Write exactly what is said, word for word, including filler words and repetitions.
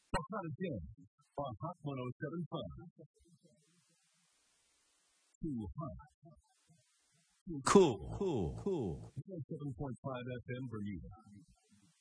The Hot Again on Hot one oh seven point five. Too hot. Cool. Cool. Cool. one oh seven point five F M Bermuda.